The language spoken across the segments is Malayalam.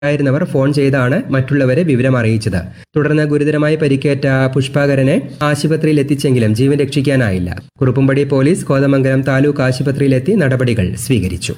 ായിരുന്നവർ ഫോൺ ചെയ്താണ് മറ്റുള്ളവരെ വിവരം അറിയിച്ചത്. തുടർന്ന് ഗുരുതരമായി പരിക്കേറ്റ പുഷ്പാകരനെ ആശുപത്രിയിൽ എത്തിച്ചെങ്കിലും ജീവൻ രക്ഷിക്കാനായില്ല. കുറുപ്പുംപടി പോലീസ് കോതമംഗലം താലൂക്ക് ആശുപത്രിയിലെത്തി നടപടികൾ സ്വീകരിച്ചു.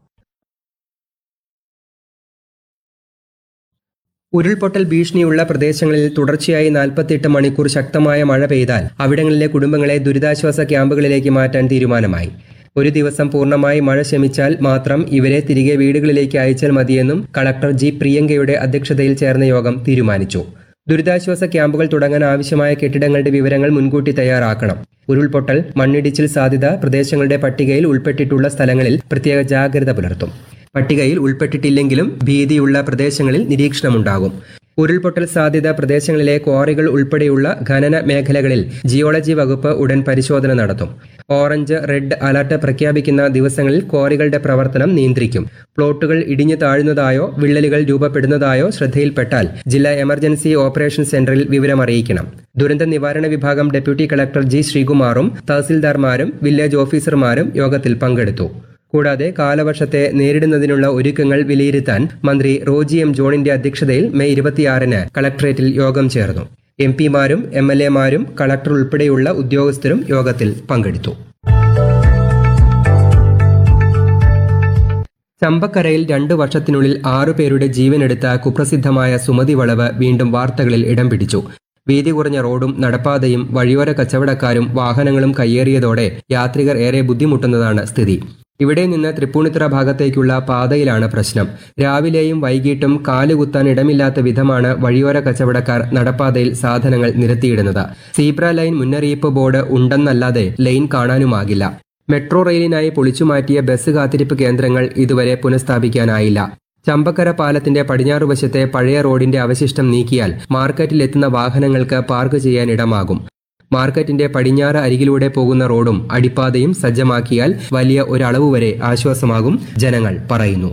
ഉരുൾപൊട്ടൽ ഭീഷണിയുള്ള പ്രദേശങ്ങളിൽ തുടർച്ചയായി 48 മണിക്കൂർ ശക്തമായ മഴ പെയ്താൽ അവിടങ്ങളിലെ കുടുംബങ്ങളെ ദുരിതാശ്വാസ ക്യാമ്പുകളിലേക്ക് മാറ്റാൻ തീരുമാനമായി. ഒരു ദിവസം പൂർണ്ണമായി മഴ ശമിച്ചാൽ മാത്രം ഇവരെ തിരികെ വീടുകളിലേക്ക് അയച്ചാൽ മതിയെന്നും കളക്ടർ ജി പ്രിയങ്കയുടെ അധ്യക്ഷതയിൽ ചേർന്ന യോഗം തീരുമാനിച്ചു. ദുരിതാശ്വാസ ക്യാമ്പുകൾ തുടങ്ങാൻ ആവശ്യമായ കെട്ടിടങ്ങളുടെ വിവരങ്ങൾ മുൻകൂട്ടി തയ്യാറാക്കണം. ഉരുൾപൊട്ടൽ, മണ്ണിടിച്ചിൽ സാധ്യത പ്രദേശങ്ങളുടെ പട്ടികയിൽ ഉൾപ്പെട്ടിട്ടുള്ള സ്ഥലങ്ങളിൽ പ്രത്യേക ജാഗ്രത പുലർത്തും. പട്ടികയിൽ ഉൾപ്പെട്ടിട്ടില്ലെങ്കിലും ഭീതിയുള്ള പ്രദേശങ്ങളിൽ നിരീക്ഷണമുണ്ടാകും. ഉരുൾപൊട്ടൽ സാധ്യത പ്രദേശങ്ങളിലെ ക്വാറികൾ ഉൾപ്പെടെയുള്ള ഖനന മേഖലകളിൽ ജിയോളജി വകുപ്പ് ഉടൻ പരിശോധന നടത്തും. ഓറഞ്ച്, റെഡ് അലർട്ട് പ്രഖ്യാപിക്കുന്ന ദിവസങ്ങളിൽ ക്വാറികളുടെ പ്രവർത്തനം നിയന്ത്രിക്കും. പ്ലോട്ടുകൾ ഇടിഞ്ഞു താഴുന്നതായോ വിള്ളലുകൾ രൂപപ്പെടുന്നതായോ ശ്രദ്ധയിൽപ്പെട്ടാൽ ജില്ലാ എമർജൻസി ഓപ്പറേഷൻ സെന്ററിൽ വിവരമറിയിക്കണം. ദുരന്ത നിവാരണ വിഭാഗം ഡെപ്യൂട്ടി കളക്ടർ ജി ശ്രീകുമാറും തഹസിൽദാർമാരും വില്ലേജ് ഓഫീസർമാരും യോഗത്തിൽ പങ്കെടുത്തു. കൂടാതെ കാലവർഷത്തെ നേരിടുന്നതിനുള്ള ഒരുക്കങ്ങൾ വിലയിരുത്താൻ മന്ത്രി റോജി എം ജോണിന്റെ അധ്യക്ഷതയിൽ മെയ് 26-ന് കളക്ടറേറ്റിൽ യോഗം ചേർന്നു. MP-മാരും MLA-മാരും കളക്ടർ ഉൾപ്പെടെയുള്ള ഉദ്യോഗസ്ഥരും യോഗത്തിൽ പങ്കെടുത്തു. ചമ്പക്കരയിൽ 2 വർഷത്തിനുള്ളിൽ 6 പേരുടെ ജീവനെടുത്ത കുപ്രസിദ്ധമായ സുമതി വളവ് വീണ്ടും വാർത്തകളിൽ ഇടം പിടിച്ചു. വീതി കുറഞ്ഞ റോഡും നടപ്പാതയും വഴിയോര കച്ചവടക്കാരും വാഹനങ്ങളും കയ്യേറിയതോടെ യാത്രികർ ഏറെ ബുദ്ധിമുട്ടുന്നതാണ് സ്ഥിതി. ഇവിടെ നിന്ന് തൃപ്പൂണിത്തുറ ഭാഗത്തേക്കുള്ള പാതയിലാണ് പ്രശ്നം. രാവിലെയും വൈകിട്ടും കാലുകുത്താൻ ഇടമില്ലാത്ത വിധമാണ് വഴിയോര കച്ചവടക്കാർ നടപ്പാതയിൽ സാധനങ്ങൾ നിരത്തിയിടുന്നത്. സീബ്ര ലൈൻ മുന്നറിയിപ്പ് ബോർഡ് ഉണ്ടെന്നല്ലാതെ ലൈൻ കാണാനുമാകില്ല. മെട്രോ റെയിലിനായി പൊളിച്ചുമാറ്റിയ ബസ് കാത്തിരിപ്പ് കേന്ദ്രങ്ങൾ ഇതുവരെ പുനഃസ്ഥാപിക്കാനായില്ല. ചമ്പക്കര പാലത്തിന്റെ പടിഞ്ഞാറുവശത്തെ പഴയ റോഡിന്റെ അവശിഷ്ടം നീക്കിയാൽ മാർക്കറ്റിലെത്തുന്ന വാഹനങ്ങൾക്ക് പാർക്ക് ചെയ്യാൻ ഇടമാകും. മാർക്കറ്റിന്റെ പടിഞ്ഞാറ് അരികിലൂടെ പോകുന്ന റോഡും അടിപ്പാതയും സജ്ജമാക്കിയാൽ വലിയ ഒരളവ് വരെ ആശ്വാസമാകും, ജനങ്ങൾ പറയുന്നു.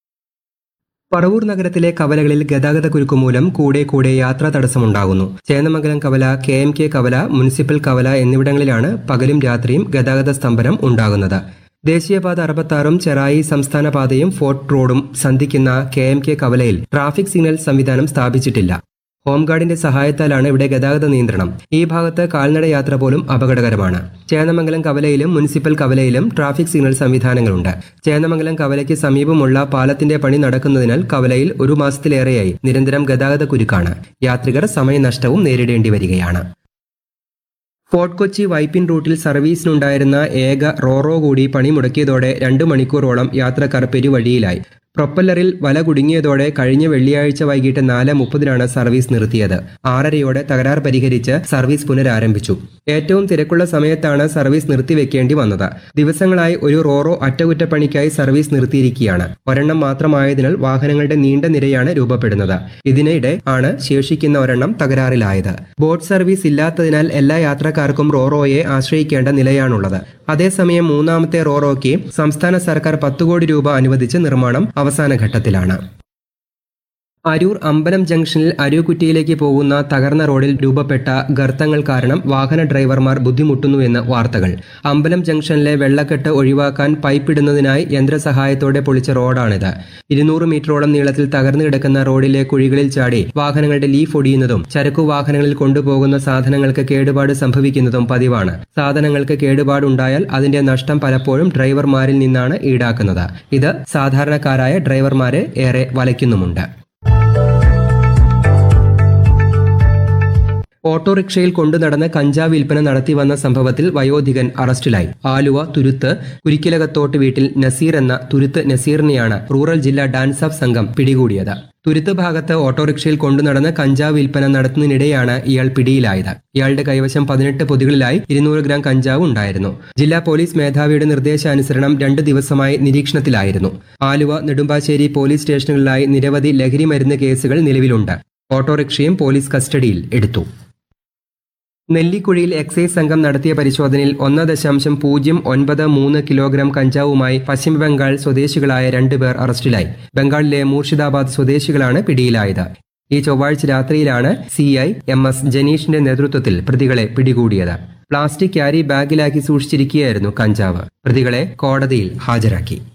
പറവൂർ നഗരത്തിലെ കവലകളിൽ ഗതാഗത കുരുക്കുമൂലം കൂടെ യാത്രാ തടസ്സമുണ്ടാകുന്നു. ചേന്നമംഗലം കവല, KMK കവല, മുനിസിപ്പൽ കവല എന്നിവിടങ്ങളിലാണ് പകലും രാത്രിയും ഗതാഗത സ്തംഭനം ഉണ്ടാകുന്നത്. ദേശീയപാത 66-ഉം ചെറായി സംസ്ഥാന പാതയും ഫോർട്ട് റോഡും സന്ധിക്കുന്ന KMK കവലയിൽ ട്രാഫിക് സിഗ്നൽ സംവിധാനം സ്ഥാപിച്ചിട്ടില്ല. ഹോംഗാർഡിന്റെ സഹായത്താലാണ് ഇവിടെ ഗതാഗത നിയന്ത്രണം. ഈ ഭാഗത്ത് കാൽനട യാത്ര പോലും അപകടകരമാണ്. ചേന്നമംഗലം കവലയിലും മുനിസിപ്പൽ കവലയിലും ട്രാഫിക് സിഗ്നൽ സംവിധാനങ്ങളുണ്ട്. ചേന്നമംഗലം കവലയ്ക്ക് സമീപമുള്ള പാലത്തിന്റെ പണി നടക്കുന്നതിനാൽ കവലയിൽ 1 മാസത്തിലേറെയായി നിരന്തരം ഗതാഗത കുരുക്കാണ്. യാത്രികർ സമയനഷ്ടവും നേരിടേണ്ടി വരികയാണ്. ഫോർട്ട് കൊച്ചി വൈപ്പിൻ റൂട്ടിൽ സർവീസിനുണ്ടായിരുന്ന ഏക റോറോ കൂടി പണിമുടക്കിയതോടെ 2 മണിക്കൂറോളം യാത്രക്കാർ പെരുവഴിയിലായി. പ്രൊപ്പല്ലറിൽ വല കുടുങ്ങിയതോടെ കഴിഞ്ഞ വെള്ളിയാഴ്ച വൈകിട്ട് 4:30-നാണ് സർവീസ് നിർത്തിയത്. 6:30-യോടെ തകരാർ പരിഹരിച്ച് സർവീസ് പുനരാരംഭിച്ചു. ഏറ്റവും തിരക്കുള്ള സമയത്താണ് സർവീസ് നിർത്തിവെക്കേണ്ടി വന്നത്. ദിവസങ്ങളായി ഒരു റോറോ അറ്റകുറ്റപ്പണിക്കായി സർവീസ് നിർത്തിയിരിക്കുകയാണ്. ഒരെണ്ണം മാത്രമായതിനാൽ വാഹനങ്ങളുടെ നീണ്ട നിരയാണ് രൂപപ്പെടുന്നത്. ഇതിനിടെ ആണ് ശേഷിക്കുന്ന ഒരെണ്ണം തകരാറിലായത്. ബോട്ട് സർവീസ് ഇല്ലാത്തതിനാൽ എല്ലാ യാത്രക്കാർക്കും റോറോയെ ആശ്രയിക്കേണ്ട നിലയാണുള്ളത്. അതേസമയം 3ാമത്തെ റോറോയ്ക്ക് സംസ്ഥാന സർക്കാർ 10 കോടി രൂപ അനുവദിച്ച് നിർമ്മാണം അവസാന ഘട്ടത്തിലാണ്. അരൂർ അമ്പലം ജംഗ്ഷനിൽ അരൂക്കുറ്റിയിലേക്ക് പോകുന്ന തകർന്ന റോഡിൽ രൂപപ്പെട്ട ഗർത്തങ്ങൾ കാരണം വാഹന ഡ്രൈവർമാർ ബുദ്ധിമുട്ടുന്നുവെന്ന് വാർത്തകൾ. അമ്പലം ജംഗ്ഷനിലെ വെള്ളക്കെട്ട് ഒഴിവാക്കാൻ പൈപ്പിടുന്നതിനായി യന്ത്രസഹായത്തോടെ പൊളിച്ച റോഡാണിത്. 200 മീറ്ററോളം നീളത്തിൽ തകർന്നു കിടക്കുന്ന റോഡിലെ കുഴികളിൽ ചാടി വാഹനങ്ങളുടെ ലീഫ് ഒടിയുന്നതും ചരക്കു വാഹനങ്ങളിൽ കൊണ്ടുപോകുന്ന സാധനങ്ങൾക്ക് കേടുപാട് സംഭവിക്കുന്നതും പതിവാണ്. സാധനങ്ങൾക്ക് കേടുപാടുണ്ടായാൽ അതിന്റെ നഷ്ടം പലപ്പോഴും ഡ്രൈവർമാരിൽ നിന്നാണ് ഈടാക്കുന്നത്. ഇത് സാധാരണക്കാരായ ഡ്രൈവർമാരെ ഏറെ വലയ്ക്കുന്നുമുണ്ട്. ഓട്ടോറിക്ഷയിൽ കൊണ്ടുനടന്ന് കഞ്ചാവ് വിൽപ്പന നടത്തിവന്ന സംഭവത്തിൽ വയോധികൻ അറസ്റ്റിലായി. ആലുവ തുരുത്ത് കുരിക്കിലകത്തോട്ട് വീട്ടിൽ നസീർ എന്ന തുരുത്ത് നസീറിനെയാണ് റൂറൽ ജില്ലാ ഡാൻസ് ഓഫ് സംഘം പിടികൂടിയത്. തുരുത്ത് ഭാഗത്ത് ഓട്ടോറിക്ഷയിൽ കൊണ്ടുനടന്ന് കഞ്ചാവ് വിൽപ്പന നടത്തുന്നതിനിടെയാണ് ഇയാൾ പിടിയിലായത്. ഇയാളുടെ കൈവശം 18 പൊതികളിലായി 200 ഗ്രാം കഞ്ചാവ് ഉണ്ടായിരുന്നു. ജില്ലാ പോലീസ് മേധാവിയുടെ നിർദ്ദേശാനുസരണം 2 ദിവസമായി നിരീക്ഷണത്തിലായിരുന്നു. ആലുവ, നെടുമ്പാശ്ശേരി പോലീസ് സ്റ്റേഷനുകളിലായി നിരവധി ലഹരി മരുന്ന് കേസുകൾ നിലവിലുണ്ട്. ഓട്ടോറിക്ഷയും പോലീസ് കസ്റ്റഡിയിൽ എടുത്തു. നെല്ലിക്കുഴിയിൽ എക്സൈസ് സംഘം നടത്തിയ പരിശോധനയിൽ 1.093 കിലോഗ്രാം കഞ്ചാവുമായി പശ്ചിമബംഗാൾ സ്വദേശികളായ 2 പേർ അറസ്റ്റിലായി. ബംഗാളിലെ മൂർഷിദാബാദ് സ്വദേശികളാണ് പിടിയിലായത്. ഈ ചൊവ്വാഴ്ച രാത്രിയിലാണ് CI MS ജനീഷിന്റെ നേതൃത്വത്തിൽ പ്രതികളെ പിടികൂടിയത്. പ്ലാസ്റ്റിക് ക്യാരി ബാഗിലാക്കി സൂക്ഷിച്ചിരിക്കുകയായിരുന്നു കഞ്ചാവ്. പ്രതികളെ കോടതിയിൽ ഹാജരാക്കി.